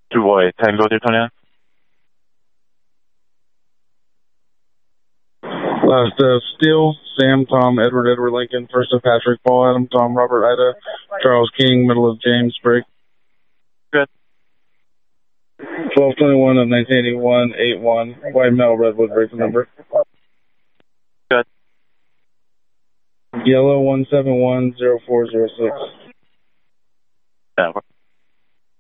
Du Bois, Tango Newtonian. Last of Steele, Sam, Tom, Edward, Edward Lincoln, first of Patrick, Paul, Adam, Tom, Robert, Ida, Charles King, middle of James, break. Good. 12/21 of 1981, 8-1, White Male, Redwood, break the number. Good. Yellow 1710406. Yeah.